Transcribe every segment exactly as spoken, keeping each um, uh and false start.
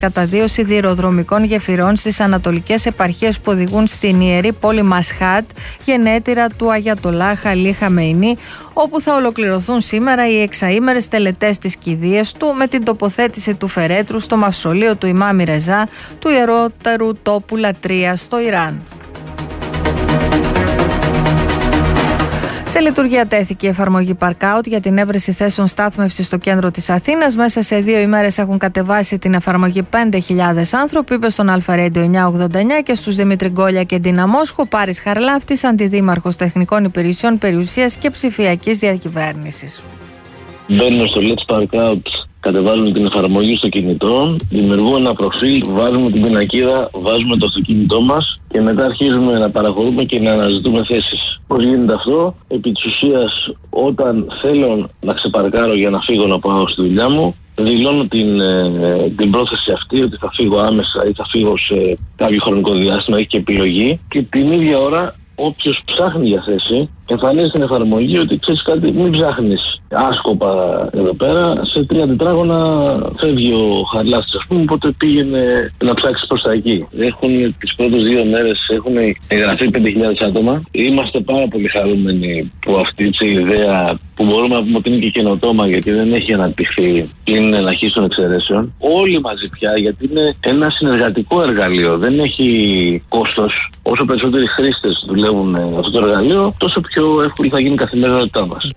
κατά δύο σιδηροδρομικών γεφυρών στις ανατολικές επαρχίες που οδηγούν στην ιερή πόλη Μασχάτ, γενέτειρα του Αγιατολά Χαλί Χαμεϊνί, όπου θα ολοκληρωθούν σήμερα οι εξαήμερες τελετές της κηδείας του με την τοποθέτηση του φερέτρου στο μαυσολείο του Ιμάμ Ρεζά, του ιερότερου τόπου λατρείας στο Ιράν. Σε λειτουργία τέθηκε η εφαρμογή Parkout για την έβρεση θέσεων στάθμευσης στο κέντρο της Αθήνας. Μέσα σε δύο ημέρες έχουν κατεβάσει την εφαρμογή πέντε χιλιάδες άνθρωποι, είπε στον Αλφα Radio εννιακόσια ογδόντα εννιά και στους Δημήτρη Γκόλια και Ντίνα Μόσχο, Πάρης Χαρλάφτης, Αντιδήμαρχος Τεχνικών Υπηρεσιών Περιουσίας και Ψηφιακής Διακυβέρνησης. Μπαίνουμε στο Let's Parkout, κατεβάζουμε την εφαρμογή στο κινητό, δημιουργούμε ένα προφίλ, βάζουμε την πινακίδα, βάζουμε το αυτοκίνητό μας και μετά αρχίζουμε να παραχωρούμε και να αναζητούμε θέσεις. Πώς γίνεται αυτό? Επί της ουσίας, όταν θέλω να ξεπαρκάρω για να φύγω να πάω στη δουλειά μου, δηλώνω την, ε, την πρόθεση αυτή ότι θα φύγω άμεσα ή θα φύγω σε κάποιο χρονικό διάστημα, έχει και επιλογή, και την ίδια ώρα όποιος ψάχνει για θέση εμφανίζει στην εφαρμογή ότι ξέρεις κάτι, μην ψάχνεις άσκοπα εδώ πέρα, σε τρία τετράγωνα φεύγει ο Χαρλάφτης, ας πούμε, οπότε πήγαινε να ψάξεις προς τα εκεί. Έχουν τις πρώτες δύο μέρες έχουν εγγραφεί πέντε χιλιάδες άτομα. Είμαστε πάρα πολύ χαρούμενοι που αυτή η ιδέα, που μπορούμε να πούμε ότι είναι και καινοτόμα γιατί δεν έχει αναπτυχθεί, είναι ελαχίστων εξαιρέσεων. Όλοι μαζί πια, γιατί είναι ένα συνεργατικό εργαλείο, δεν έχει κόστος. Όσο περισσότεροι χρήστες δουλεύουν αυτό το εργαλείο, τόσο πιο εύκολη θα γίνει η καθημερινότητά μας.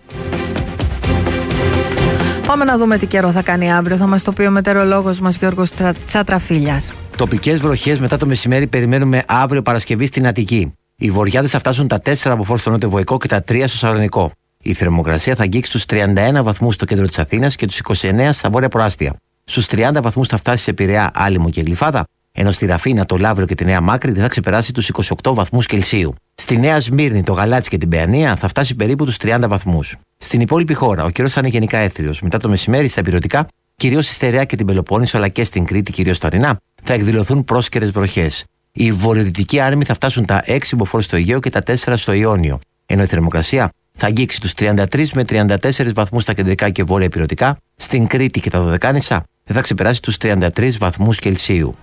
Πάμε να δούμε τι καιρό θα κάνει αύριο. Θα μας το πει ο μετεωρολόγος μας Γιώργος Τσατραφίλιας. Τοπικές βροχές μετά το μεσημέρι περιμένουμε αύριο Παρασκευή στην Αττική. Οι βοριάδες θα φτάσουν τα τέσσερα από φόρ στο νότιο-βοϊκό και τα τρία στο Σαλονικό. Η θερμοκρασία θα αγγίξει τους τριάντα ένα βαθμούς στο κέντρο της Αθήνας και τους είκοσι εννέα στα βόρεια προάστια. Στους τριάντα βαθμούς θα φτάσει σε Πειραιά, Άλυμο και Γλυφάδα, ενώ στη Ραφίνα, το Λαύριο και τη Νέα Μάκρη δεν θα ξεπεράσει τους είκοσι οκτώ βαθμούς Κελσίου. Στη Νέα Σμύρνη, το Γαλάτσι και την Παιανία θα φτάσει περίπου τους τριάντα βαθμούς. Στην υπόλοιπη χώρα, ο καιρός θα είναι γενικά έθριος. Μετά το μεσημέρι, στα ηπειρωτικά, κυρίως στη Στερεά και την Πελοπόννησο, αλλά και στην Κρήτη, κυρίως στα ορεινά, θα εκδηλωθούν πρόσκαιρες βροχές. Οι βορειοδυτικοί άνεμοι θα φτάσουν τα έξι μποφόρ στο Αιγαίο και τα τέσσερα στο Ιόνιο, ενώ η θερμοκρασία θα αγγίξει τους τριάντα τρεις με τριάντα τέσσερα βαθμούς στα κεντρικά και βόρεια ηπειρωτικά, στην Κρήτη και τα Δωδεκάνησα δεν θα ξεπεράσει τους τριάντα τρεις βαθμούς Κελσίου.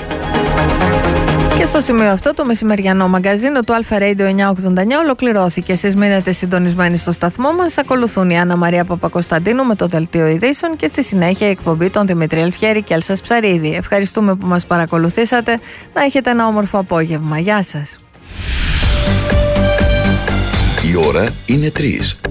Και στο σημείο αυτό το μεσημεριανό μαγκαζίνο του Αλφα Radio εννιακόσια ογδόντα εννιά ολοκληρώθηκε. Εσείς μείνετε συντονισμένοι στο σταθμό μας. Ακολουθούν η Άννα Μαρία Παπακοσταντίνου με το Δελτίο Ειδήσεων και στη συνέχεια η εκπομπή των Δημήτρη Ελφιέρη και Έλσας Ψαρίδη. Ευχαριστούμε που μας παρακολουθήσατε. Να έχετε ένα όμορφο απόγευμα. Γεια σας. Η ώρα είναι τρεις.